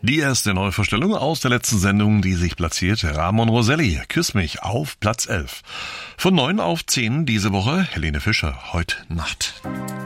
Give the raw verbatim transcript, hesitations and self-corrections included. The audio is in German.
Die erste Neuvorstellung aus der letzten Sendung, die sich platziert, Ramon Roselli, Küss mich, auf Platz elf. Von neun auf zehn diese Woche, Helene Fischer, Heut Nacht.